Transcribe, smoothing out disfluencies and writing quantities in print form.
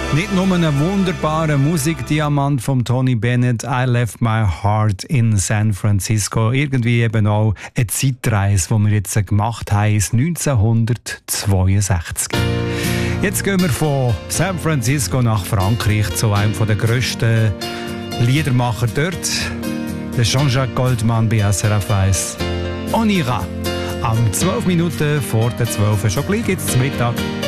Nicht nur ein wunderbarer Musikdiamant von Tony Bennett, I Left My Heart in San Francisco. Irgendwie eben auch eine Zeitreise, die wir jetzt gemacht haben, ins 1962. Jetzt gehen wir von San Francisco nach Frankreich zu einem der grössten Liedermacher dort, der Jean-Jacques Goldman bei SRF 1. On ira. Am 12 Minuten vor der 12 schon gleich jetzt Mittag.